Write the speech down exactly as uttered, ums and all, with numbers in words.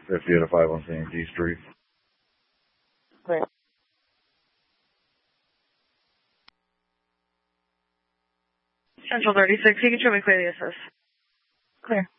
fifty at a five one Saint G Street. Clear. Central thirty-six, you can show me clear the assist. Clear.